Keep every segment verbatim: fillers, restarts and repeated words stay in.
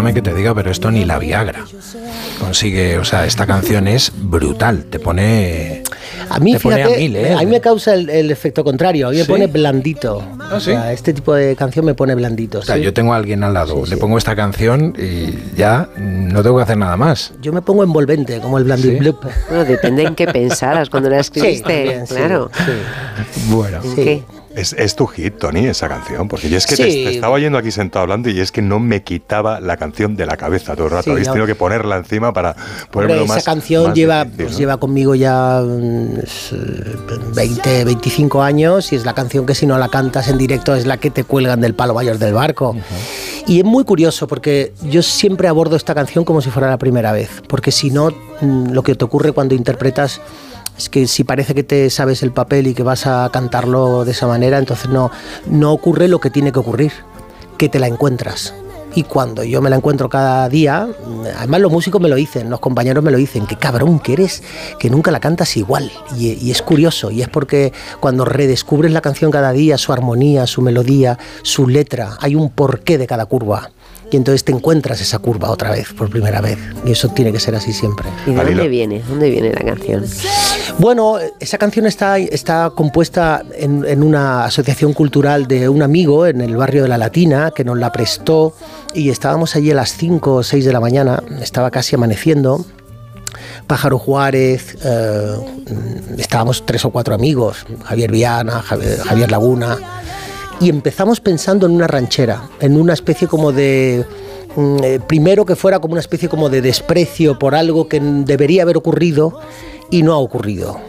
perdóname que te diga, pero esto ni la Viagra consigue, o sea, esta canción es brutal, te pone... A mí, te fíjate, pone a mil, ¿eh? a mí me causa el, el efecto contrario, a mí me ¿Sí? pone blandito. ¿Ah, sí? O sea, este tipo de canción me pone blandito. O sea, ¿sí? yo tengo a alguien al lado, Sí, le sí. pongo esta canción y ya no tengo que hacer nada más. Yo me pongo envolvente, como el Blandin ¿Sí? Bloop. Bueno, depende en qué pensaras cuando la escribiste, Sí, también, sí, claro. sí. Bueno. ¿En Sí. qué? Es, es tu hit, Tony, esa canción, porque yo es que Sí. te, te estaba oyendo aquí sentado hablando y es que no me quitaba la canción de la cabeza todo el rato. Sí, Habéis ya. tenido que ponerla encima para Hombre, ponérmelo esa más. canción más lleva, difícil, pues, ¿no? lleva conmigo ya mm, es, eh, veinte, veinticinco años y es la canción que si no la cantas en directo es la que te cuelgan del palo mayor del barco. Uh-huh. Y es muy curioso porque yo siempre abordo esta canción como si fuera la primera vez, porque si no, mm, lo que te ocurre cuando interpretas es que si parece que te sabes el papel y que vas a cantarlo de esa manera, entonces no, no ocurre lo que tiene que ocurrir, que te la encuentras. Y cuando yo me la encuentro cada día, además los músicos me lo dicen, los compañeros me lo dicen, qué cabrón que eres, que nunca la cantas igual. Y, y es curioso, y es porque cuando redescubres la canción cada día, su armonía, su melodía, su letra, hay un porqué de cada curva. Y entonces te encuentras esa curva otra vez, por primera vez. Y eso tiene que ser así siempre. ¿Y de dónde viene? ¿Dónde viene la canción? Bueno, esa canción está, está compuesta en, en una asociación cultural de un amigo en el barrio de La Latina, que nos la prestó, y estábamos allí a las cinco o seis de la mañana, estaba casi amaneciendo. Pájaro Juárez, eh, estábamos tres o cuatro amigos, Javier Viana, Javier, Javier Laguna, y empezamos pensando en una ranchera, en una especie como de... Eh, primero que fuera como una especie como de desprecio por algo que debería haber ocurrido y no ha ocurrido.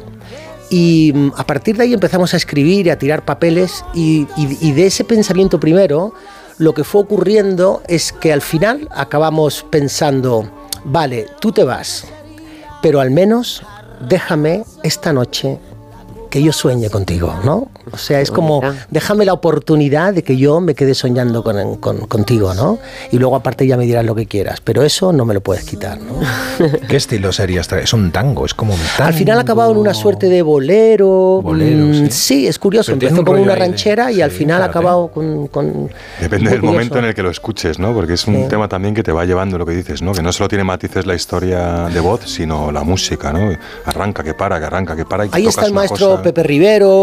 Y a partir de ahí empezamos a escribir y a tirar papeles y, y, y de ese pensamiento primero lo que fue ocurriendo es que al final acabamos pensando, vale, tú te vas, pero al menos déjame esta noche que yo sueñe contigo, ¿no? O sea, es como, déjame la oportunidad de que yo me quede soñando con, con, contigo, ¿no? Y luego aparte ya me dirás lo que quieras, pero eso no me lo puedes quitar, ¿no? ¿Qué estilo sería? Es un tango, es como un tango. Al final ha acabado en una suerte de bolero. Bolero, mmm, sí. Sí, es curioso, pero empezó como una ranchera de... y sí, al final ha acabado con... con Depende del momento en el que lo escuches, ¿no? Porque es un sí. tema también que te va llevando lo que dices, ¿no? Que no solo tiene matices la historia de voz, sino la música, ¿no? Arranca, que para, que arranca, que para y Ahí tocas está el una maestro cosa... Pepe Rivero,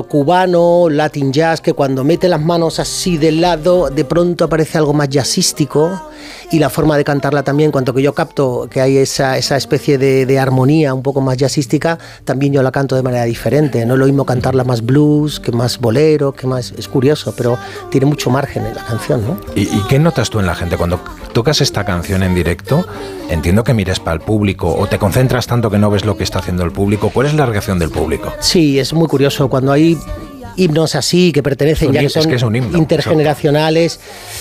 cubano, Latin jazz, que cuando mete las manos así de lado, de pronto aparece algo más jazzístico, y la forma de cantarla también, cuanto que yo capto que hay esa, esa especie de, de armonía un poco más jazzística, también yo la canto de manera diferente. No es lo mismo cantarla más blues, que más bolero, que más... Es curioso, pero tiene mucho margen en la canción, ¿no? ¿Y, y qué notas tú en la gente? Cuando tocas esta canción en directo, entiendo que mires para el público, o te concentras tanto que no ves lo que está haciendo el público. ¿Cuál es la reacción del público? Sí, es muy curioso. Cuando hay himnos así, que pertenecen, ya que son es que es un himno, intergeneracionales,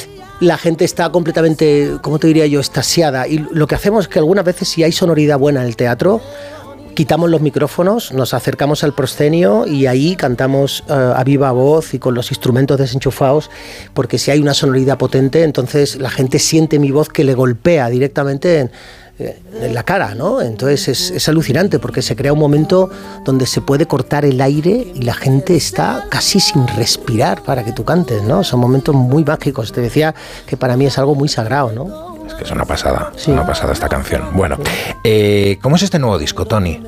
la gente está completamente, ¿cómo te diría yo?, extasiada. Y lo que hacemos es que algunas veces, si hay sonoridad buena en el teatro, quitamos los micrófonos, nos acercamos al proscenio y ahí cantamos uh, a viva voz y con los instrumentos desenchufados, porque si hay una sonoridad potente, entonces la gente siente mi voz que le golpea directamente en, en la cara, ¿no? Entonces es, es alucinante porque se crea un momento donde se puede cortar el aire y la gente está casi sin respirar para que tú cantes, ¿no? Son momentos muy mágicos. Te decía que para mí es algo muy sagrado, ¿no? Es que es una pasada, sí. una pasada esta canción. Bueno, eh, ¿cómo es este nuevo disco, Tony?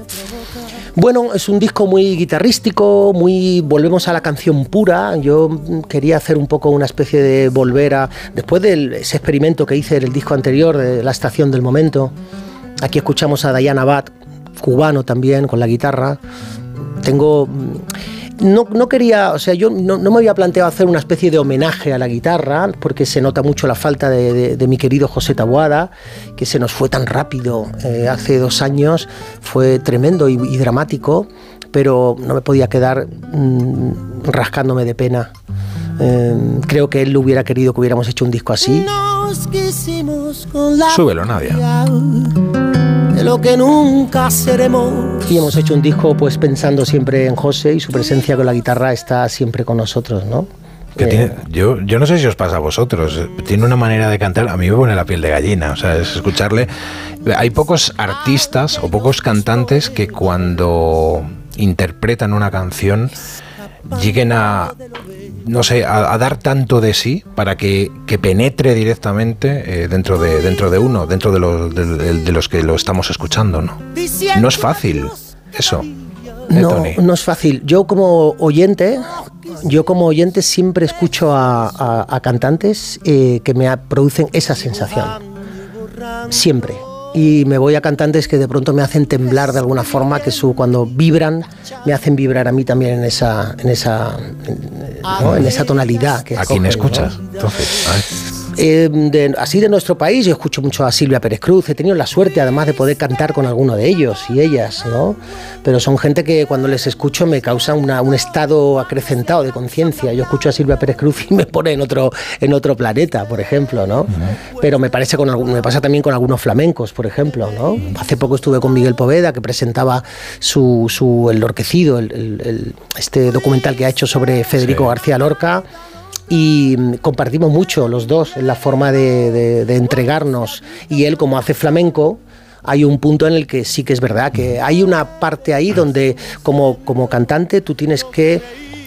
Bueno, es un disco muy guitarrístico, muy volvemos a la canción pura. Yo quería hacer un poco una especie de volver a... Después de ese experimento que hice en el disco anterior, de La Estación del Momento, aquí escuchamos a Diana Abad, cubano también, con la guitarra. Tengo... No, no quería, o sea, yo no, no me había planteado hacer una especie de homenaje a la guitarra, porque se nota mucho la falta de, de, de mi querido José Taboada, que se nos fue tan rápido eh, hace dos años, fue tremendo y, y dramático, pero no me podía quedar mmm, rascándome de pena. Eh, creo que él hubiera querido que hubiéramos hecho un disco así. Súbelo, Nadia. De lo que nunca seremos. Y hemos hecho un disco pues pensando siempre en José, y su presencia con la guitarra está siempre con nosotros, ¿no? Que eh, tiene, yo, yo no sé si os pasa a vosotros, tiene una manera de cantar, a mí me pone la piel de gallina, o sea, es escucharle. Hay pocos artistas o pocos cantantes que cuando interpretan una canción lleguen a no sé, a, a dar tanto de sí para que, que penetre directamente eh, dentro de dentro de uno, dentro de los, de, de, de los que lo estamos escuchando, ¿no? No es fácil eso. ¿Eh, no, Tony? no es fácil. Yo como oyente, yo como oyente siempre escucho a, a, a cantantes eh, que me producen esa sensación. Siempre. Y me voy a cantantes que de pronto me hacen temblar de alguna forma, que su, cuando vibran me hacen vibrar a mí también en esa en esa en, ¿no? en esa tonalidad que ¿A escogen, quién escuchas? ¿no? Entonces, a ver. Eh, de, así de nuestro país, yo escucho mucho a Silvia Pérez Cruz. He tenido la suerte además de poder cantar con alguno de ellos y ellas, ¿no? Pero son gente que cuando les escucho me causa una, un estado acrecentado de conciencia. Yo escucho a Silvia Pérez Cruz y me pone en otro, en otro planeta, por ejemplo, ¿no? Uh-huh. Pero me, parece con algún, me pasa también con algunos flamencos, por ejemplo, ¿no? Uh-huh. Hace poco estuve con Miguel Poveda, que presentaba su, su El Lorquecido, el, el, el, este documental que ha hecho sobre Federico sí. García Lorca. Y compartimos mucho los dos en la forma de, de, de entregarnos, y él, como hace flamenco, hay un punto en el que sí que es verdad que hay una parte ahí donde como, como cantante tú tienes que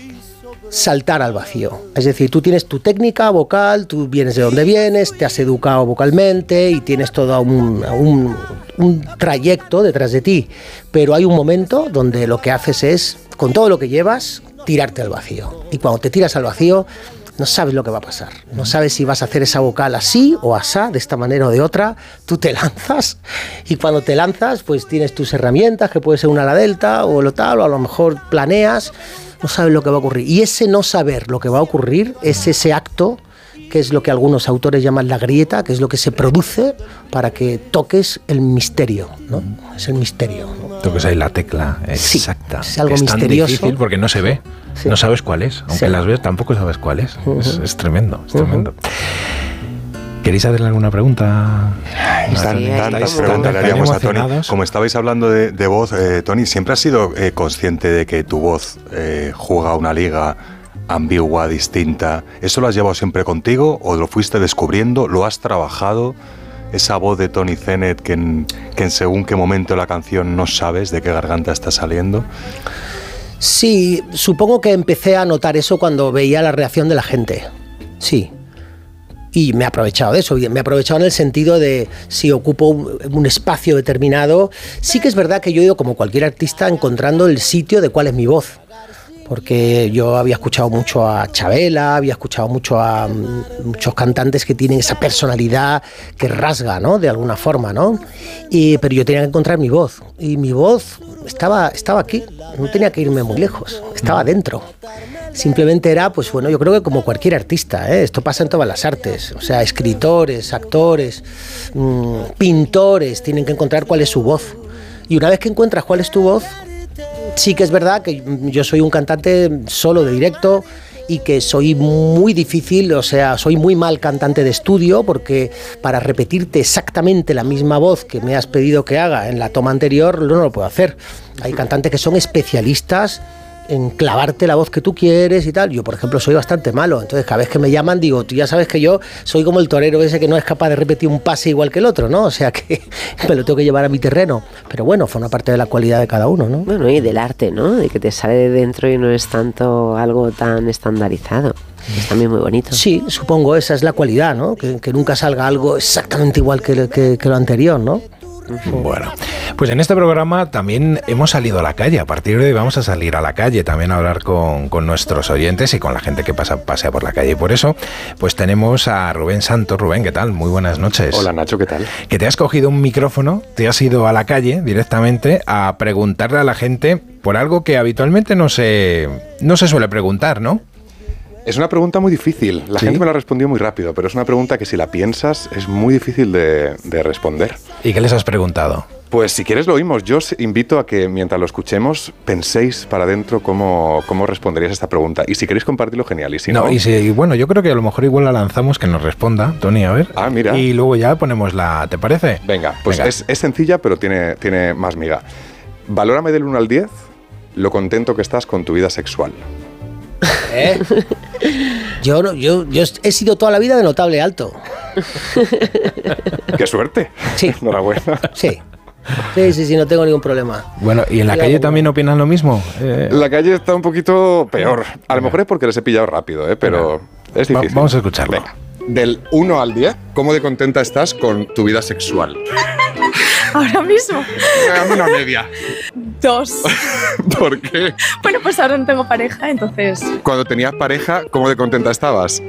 saltar al vacío. Es decir, tú tienes tu técnica vocal, tú vienes de donde vienes, te has educado vocalmente y tienes todo un, un, un trayecto detrás de ti, pero hay un momento donde lo que haces es, con todo lo que llevas, tirarte al vacío. Y cuando te tiras al vacío, no sabes lo que va a pasar, no sabes si vas a hacer esa vocal así o asá, de esta manera o de otra. Tú te lanzas, y cuando te lanzas pues tienes tus herramientas, que puede ser una ala delta o lo tal, o a lo mejor planeas, no sabes lo que va a ocurrir. Y ese no saber lo que va a ocurrir es ese acto que es lo que algunos autores llaman la grieta, que es lo que se produce para que toques el misterio, ¿no? Es el misterio, ¿no? Toques ahí la tecla exacta. Sí, es algo es misterioso. tan difícil porque no se ve, sí. No sabes cuál es, aunque sí. Las ves tampoco sabes cuál es. Uh-huh. es, es tremendo, es uh-huh. tremendo. ¿Queréis hacerle alguna pregunta? Están sí, tantas preguntas le haríamos a Tony. Como estabais hablando de, de voz, eh, Tony, ¿siempre has sido eh, consciente de que tu voz eh, juega una liga ambigua, distinta? ¿Eso lo has llevado siempre contigo o lo fuiste descubriendo? ¿Lo has trabajado? Esa voz de Tony Zenet que en, que en según qué momento de la canción no sabes de qué garganta está saliendo. Sí, supongo que empecé a notar eso cuando veía la reacción de la gente. Sí. Y me he aprovechado de eso, me he aprovechado en el sentido de si ocupo un, un espacio determinado. Sí que es verdad que yo he ido, como cualquier artista, encontrando el sitio de cuál es mi voz. Porque yo había escuchado mucho a Chabela, había escuchado mucho a um, muchos cantantes que tienen esa personalidad que rasga, ¿no? De alguna forma, ¿no? Y, pero yo tenía que encontrar mi voz. Y mi voz estaba, estaba aquí, no tenía que irme muy lejos, estaba dentro. Simplemente era, pues bueno, yo creo que como cualquier artista, ¿eh? Esto pasa en todas las artes. O sea, escritores, actores, mmm, pintores, tienen que encontrar cuál es su voz. Y una vez que encuentras cuál es tu voz, sí que es verdad que yo soy un cantante solo de directo y que soy muy difícil, o sea, soy muy mal cantante de estudio, porque para repetirte exactamente la misma voz que me has pedido que haga en la toma anterior, no lo puedo hacer. Hay cantantes que son especialistas en clavarte la voz que tú quieres y tal. Yo, por ejemplo, soy bastante malo, entonces cada vez que me llaman digo, tú ya sabes que yo soy como el torero ese que no es capaz de repetir un pase igual que el otro, ¿no? O sea que me lo tengo que llevar a mi terreno, pero bueno, forma parte de la cualidad de cada uno, ¿no? Bueno, y del arte, ¿no? De que te sale de dentro y no es tanto algo tan estandarizado. Es también muy bonito. Sí, supongo, esa es la cualidad, ¿no? Que, que nunca salga algo exactamente igual que, que, que lo anterior, ¿no? Bueno, pues en este programa también hemos salido a la calle. A partir de hoy vamos a salir a la calle también a hablar con, con nuestros oyentes y con la gente que pasa, pasea por la calle. Y por eso, pues tenemos a Rubén Santos. Rubén, ¿qué tal? Muy buenas noches. Hola, Nacho, ¿qué tal? Que te has cogido un micrófono, te has ido a la calle directamente a preguntarle a la gente por algo que habitualmente no se, no se suele preguntar, ¿no? Es una pregunta muy difícil. La ¿Sí? gente me la respondió muy rápido, pero es una pregunta que si la piensas es muy difícil de, de responder. ¿Y qué les has preguntado? Pues si quieres lo oímos. Yo os invito a que mientras lo escuchemos penséis para adentro cómo, cómo responderías a esta pregunta. Y si queréis compartirlo, genial. Y si no, no y si, bueno, yo creo que a lo mejor igual la lanzamos, que nos responda, Tony, a ver. Ah, mira. Y luego ya ponemos la... ¿Te parece? Venga, pues Venga. Es, es sencilla, pero tiene, tiene más miga. Valórame del uno al diez lo contento que estás con tu vida sexual. ¿Eh? Yo, yo, yo he sido toda la vida de notable alto. ¡Qué suerte! Sí. Enhorabuena. Sí. Sí, sí, sí, no tengo ningún problema. Bueno, ¿y en la calle también opinan lo mismo? Eh... La calle está un poquito peor. A lo mejor es porque les he pillado rápido, ¿eh? Pero es difícil. Va, vamos a escucharlo. Venga. Del uno al diez, ¿cómo de contenta estás con tu vida sexual? Ahora mismo. Dame una media. Dos. ¿Por qué? Bueno, pues ahora no tengo pareja, entonces... Cuando tenías pareja, ¿cómo de contenta estabas?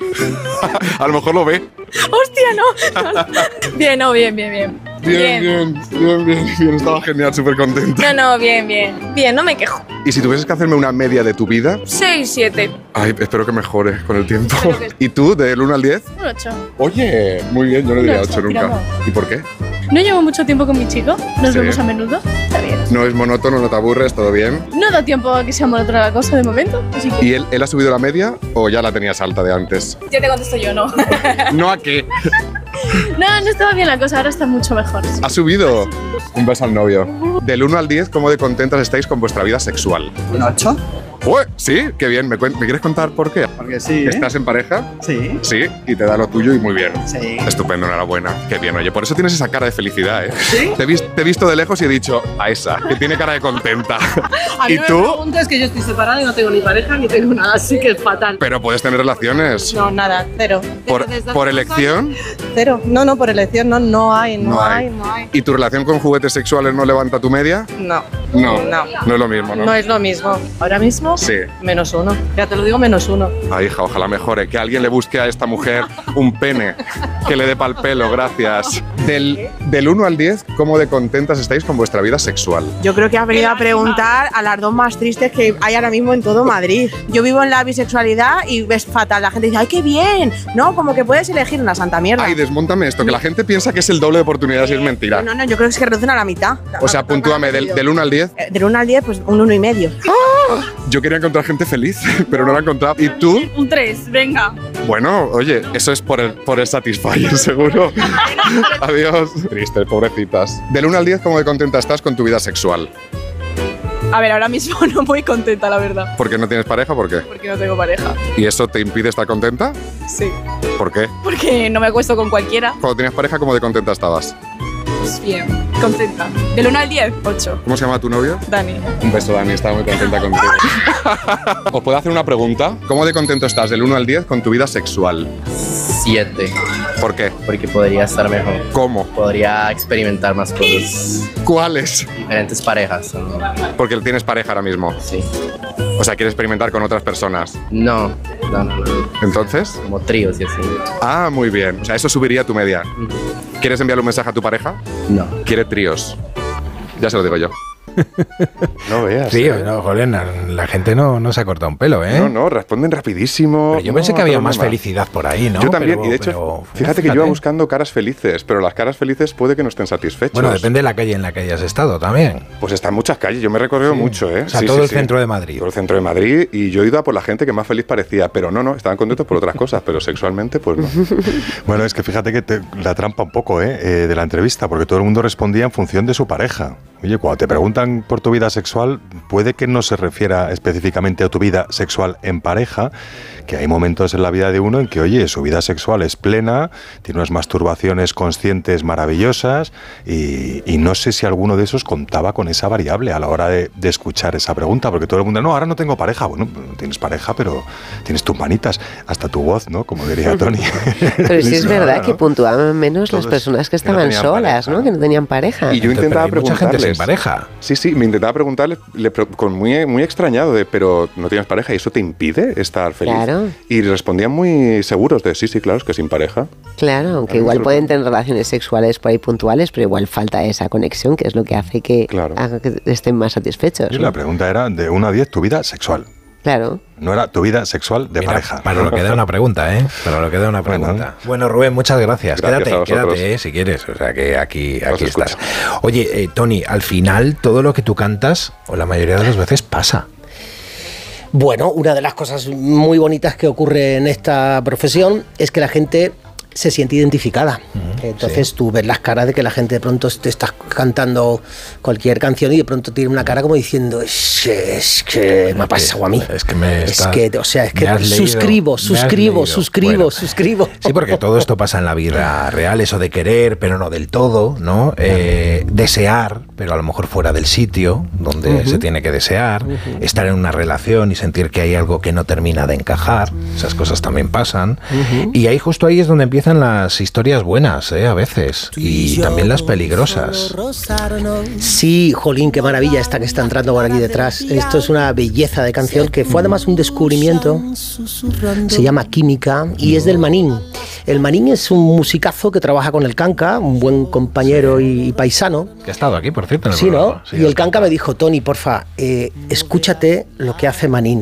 A lo mejor lo ve. ¡Hostia, no! no, no. Bien, no, bien, bien, bien. Bien, bien, bien, bien, bien. Estaba genial, súper contenta. No, no, bien, bien. Bien, no me quejo. ¿Y si tuvieses que hacerme una media de tu vida? Seis, siete. Ay, espero que mejore con el tiempo. ¿Y tú, del uno al diez? Un ocho. Oye, muy bien, yo no diría ocho nunca. Tiramos. ¿Y por qué? No llevo mucho tiempo con mi chico, nos Sí. vemos a menudo. Está bien. No es monótono, no te aburres, todo bien. No da tiempo a que sea monótona la cosa de momento, así que... ¿Y él, él ha subido la media o ya la tenías alta de antes? Ya te contesto yo, no. ¿No a qué? No, no estaba bien la cosa, ahora está mucho mejor. Sí. ¿Ha subido? Un beso al novio. Del uno al diez, ¿cómo de contentas estáis con vuestra vida sexual? ¿Un ocho? Uy, sí, qué bien. ¿Me, cuen- ¿Me quieres contar por qué? Porque sí, ¿eh? ¿Estás en pareja? Sí. Sí, y te da lo tuyo y muy bien. Sí. Estupendo, enhorabuena. Qué bien, oye, por eso tienes esa cara de felicidad, ¿eh? ¿Sí? Te he, vis- te he visto de lejos y he dicho, a esa, que tiene cara de contenta. A mí ¿Y me tú? preguntas que yo estoy separada y no tengo ni pareja ni tengo nada, así que es fatal. Pero puedes tener relaciones. No, nada, cero. ¿Por, Desde hace por dos elección? años, cero. No, no, por elección, no, no hay, no, No hay. hay, no hay. ¿Y tu relación con juguetes sexuales no levanta tu media? No, No, No. no es lo mismo, ¿no? no es lo mismo. Ahora mismo, Sí. menos uno. Ya te lo digo, menos uno. Ay, hija, ojalá mejore. Que alguien le busque a esta mujer un pene que le dé pa'l pelo, gracias. Del, del uno al diez, ¿cómo de contentas estáis con vuestra vida sexual? Yo creo que has venido a preguntar a las dos más tristes que hay ahora mismo en todo Madrid. Yo vivo en la bisexualidad y ves fatal. La gente dice, ¡ay, qué bien! No, como que puedes elegir una santa mierda. Ay, desmóntame esto, que la gente piensa que es el doble de oportunidades y es mentira. No, no, yo creo que es que reducen a la mitad. O sea, puntúame del, del uno al diez. Eh, Del uno al diez, pues un uno y medio. Yo quería encontrar gente feliz, pero no la he encontrado. ¿Y tú? Un tres, venga. Bueno, oye, eso es por el, por el Satisfyer, seguro. Adiós. Tristes, pobrecitas. Del uno al diez, ¿cómo de contenta estás con tu vida sexual? A ver, ahora mismo no muy contenta, la verdad, ¿Por qué no tienes pareja? ¿Por qué? porque no tengo pareja. ¿Y eso te impide estar contenta? Sí. ¿Por qué? Porque no me acuesto con cualquiera. Cuando tenías pareja, ¿cómo de contenta estabas? Pues bien, contenta. Del uno al diez, ocho. ¿Cómo se llama tu novio? Dani. Un beso, Dani, estaba muy contenta contigo. ¿Os puedo hacer una pregunta? ¿Cómo de contento estás del uno al diez con tu vida sexual? siete, ¿Por qué? porque podría estar mejor. ¿Cómo? Podría experimentar más cosas, ¿Cuáles? diferentes parejas. ¿no? Porque tienes pareja ahora mismo. Sí. O sea, quieres experimentar con otras personas. No, no, no, no. ¿Entonces? Como tríos y así. Ah, muy bien. O sea, eso subiría tu media. ¿Quieres enviarle un mensaje a tu pareja? No. Quiere tríos. Ya se lo digo yo. No veas. Sí, ¿eh? no, joder, la, la gente no, no se ha cortado un pelo, ¿eh? No, no, responden rapidísimo. Pero yo pensé No, que había pero más normal. felicidad por ahí, ¿no? Yo también, Pero- y de hecho, pero, fíjate que yo iba buscando caras felices, pero las caras felices puede que no estén satisfechos. Bueno, depende de la calle en la que hayas estado también. Pues está en muchas calles, yo me he recorrido mucho, ¿eh? O sea, Sí, todo sí, el sí. centro de Madrid. Todo el centro de Madrid, y yo he ido a por la gente que más feliz parecía, pero no, no, estaban contentos por otras cosas, pero sexualmente, pues no. Bueno, es que fíjate que te, la trampa un poco ¿eh? Eh, de la entrevista, porque todo el mundo respondía en función de su pareja. Oye, cuando te preguntan por tu vida sexual, puede que no se refiera específicamente a tu vida sexual en pareja, que hay momentos en la vida de uno en que, oye, su vida sexual es plena, tiene unas masturbaciones conscientes maravillosas, y, y no sé si alguno de esos contaba con esa variable a la hora de, de escuchar esa pregunta, porque todo el mundo, no, ahora no tengo pareja. Bueno, no tienes pareja, pero tienes tus manitas, hasta tu voz, ¿no? Como diría Tony. Pero sí es Sí, verdad ahora, que ¿no? puntuaban menos Todos las personas que que no estaban tenían solas, pareja. ¿no? Que no tenían pareja. Y yo Entonces, intentaba pero hay mucha gente preguntarles. sin pareja. Sí, sí, me intentaba preguntarles, le pre- con muy, muy extrañado, de, pero no tienes pareja y eso te impide estar feliz. Claro. Y respondían muy seguros de, sí, sí, claro, es que sin pareja. Claro, aunque Claro, igual eso- pueden tener relaciones sexuales por ahí puntuales, pero igual falta esa conexión, que es lo que hace que Claro. haga que estén más satisfechos. Y ¿no? la pregunta era de uno a diez tu vida sexual. Claro. No era tu vida sexual de Mira, pareja. para lo que da una pregunta, ¿eh? Para lo que da una Bueno. pregunta. Bueno, Rubén, muchas gracias. Gracias a quédate, vosotros. quédate, ¿eh? Si quieres. O sea, que aquí, Os aquí escucho. estás. Oye, eh, Tony, al final todo lo que tú cantas, o la mayoría de las veces, pasa. Bueno, una de las cosas muy bonitas que ocurre en esta profesión es que la gente se siente identificada. Uh-huh, Entonces sí. tú ves las caras de que la gente de pronto te está cantando cualquier canción y de pronto tiene una cara como diciendo es que, es que me ha pasado a mí. Es que me está, es que, o sea, es que suscribo, suscribo, suscribo, bueno, suscribo. Sí, porque todo esto pasa en la vida real, eso de querer, pero no del todo, ¿no? Eh, desear, pero a lo mejor fuera del sitio donde uh-huh. se tiene que desear, uh-huh. estar en una relación y sentir que hay algo que no termina de encajar, esas cosas también pasan. Uh-huh. Y ahí justo ahí es donde empiezan las historias buenas, ¿eh? A veces, y también las peligrosas. Sí, jolín, qué maravilla esta que está entrando por aquí detrás. Esto es una belleza de canción que fue además un descubrimiento. Se llama Química y es del Manín. El Manín es un musicazo que trabaja con el Kanka, un buen compañero y paisano. Que ha estado aquí, por cierto, en el Sí, programa. ¿no? Sí, y el Kanka me dijo, Tony, porfa, eh, escúchate lo que hace Manín.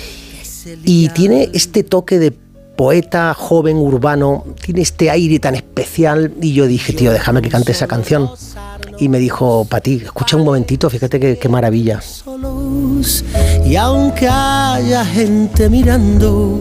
Y tiene este toque de poeta joven, urbano, tiene este aire tan especial. Y yo dije, tío, déjame que cante esa canción. Y me dijo, Pati, escucha un momentito, fíjate qué, qué maravilla. Y aunque haya gente mirando,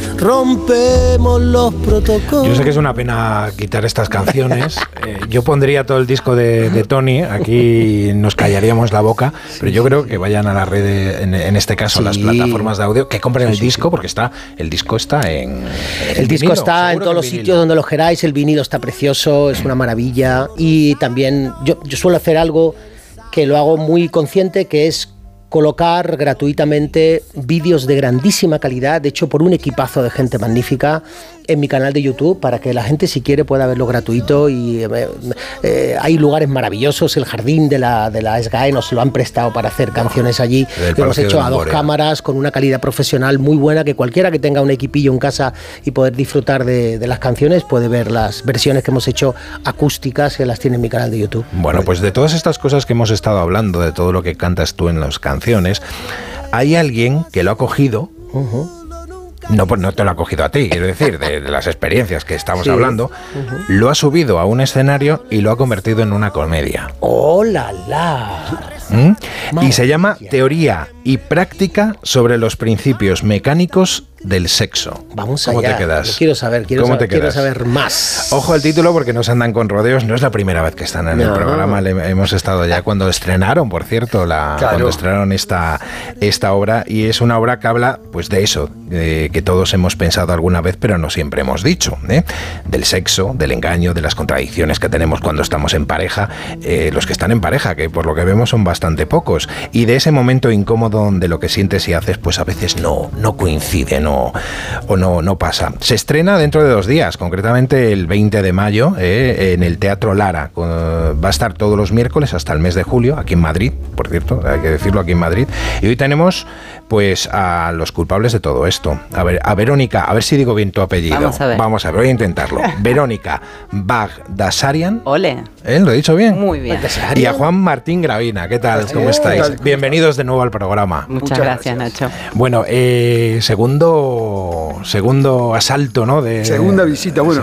rompemos los protocolos. Yo sé que es una pena quitar estas canciones. Eh, yo pondría todo el disco de, de Tony, aquí nos callaríamos la boca, pero yo creo que vayan a la red, en, en este caso, sí. las plataformas de audio, que compren sí, el sí, disco, sí. porque está el disco está en... en el, el disco vinilo, está en todos los vinilo. sitios donde lo queráis, el vinilo está precioso, es una maravilla. Y también yo, yo suelo hacer algo que lo hago muy consciente, que es colocar gratuitamente vídeos de grandísima calidad, de hecho por un equipazo de gente magnífica, en mi canal de YouTube, para que la gente, si quiere, pueda verlo gratuito. Y eh, eh, hay lugares maravillosos, el jardín de la, de la SGAE nos lo han prestado para hacer canciones allí, lo hemos hecho a dos cámaras, con una calidad profesional muy buena, que cualquiera que tenga un equipillo en casa y poder disfrutar de, de las canciones, puede ver las versiones que hemos hecho acústicas, que las tiene en mi canal de YouTube. Bueno, pues de todas estas cosas que hemos estado hablando, de todo lo que cantas tú en las canciones, hay alguien que lo ha cogido. Uh-huh. No, pues no te lo ha cogido a ti, quiero decir, de, de las experiencias que estamos sí. hablando, uh-huh. lo ha subido a un escenario y lo ha convertido en una comedia. ¡Oh, la, la! ¿Mm? Y se llama Teoría y Práctica sobre los principios mecánicos del sexo. Vamos allá. ¿Cómo te quedas? Yo quiero saber, quiero, ¿Cómo saber, te quiero saber más. Ojo al título, porque no se andan con rodeos. No es la primera vez que están en no. el programa. Le, hemos estado ya cuando estrenaron, por cierto, la, claro. cuando estrenaron esta, esta obra. Y es una obra que habla pues de eso, de que todos hemos pensado alguna vez, pero no siempre hemos dicho, ¿eh? Del sexo, del engaño, de las contradicciones que tenemos cuando estamos en pareja. Eh, los que están en pareja, que por lo que vemos son bastante pocos. Y de ese momento incómodo donde lo que sientes y haces, pues a veces no, no coincide, no... o no, no pasa. Se estrena dentro de dos días, concretamente el veinte de mayo, eh, en el Teatro Lara. Uh, va a estar todos los miércoles hasta el mes de julio, aquí en Madrid, por cierto, hay que decirlo, aquí en Madrid. Y hoy tenemos pues a los culpables de todo esto. A ver, a Verónica, a ver si digo bien tu apellido. Vamos a ver. Vamos a ver, voy a intentarlo. Verónica Bagdasarian. Ole. ¿Eh? ¿Lo he dicho bien? Muy bien. Y a Juan Martín Gravina. ¿Qué tal? ¿Cómo estáis? Bienvenidos de nuevo al programa. Muchas, Muchas gracias, gracias, Nacho. Bueno, eh, segundo, segundo asalto, ¿no? De, Segunda visita, bueno.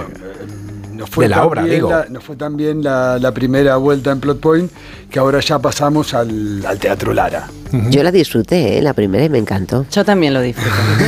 Nos fue de la obra, digo. La, nos fue tan bien la, la primera vuelta en Plot Point que ahora ya pasamos al, al Teatro Lara. Yo la disfruté, ¿eh? La primera, y me encantó. Yo también lo disfruté.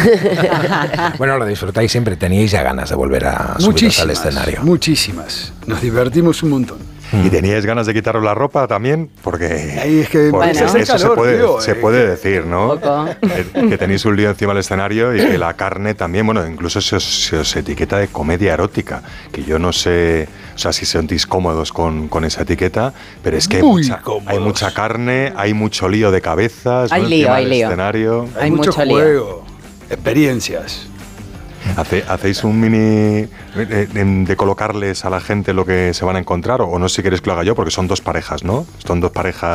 Bueno, lo disfrutáis siempre. Teníais ya ganas de volver a subiros al escenario. Muchísimas. Nos divertimos un montón. ¿Y teníais ganas de quitaros la ropa también? Porque, Ahí es que porque bueno, eso, eso calor, se, puede, tío, se eh, puede decir, ¿no? Que, que tenéis un lío encima del escenario y que la carne también, bueno, incluso se os, se os etiqueta de comedia erótica, que yo no sé, o sea, si sentís cómodos con, con esa etiqueta, pero es que hay mucha, hay mucha carne, hay mucho lío de cabezas, hay ¿no? lío, hay lío. Escenario. Hay, hay mucho, mucho juego, lío. Experiencias. Hace, ¿Hacéis un mini de, de, de colocarles a la gente lo que se van a encontrar? O no sé si queréis que lo haga yo, porque son dos parejas, ¿no? Son dos parejas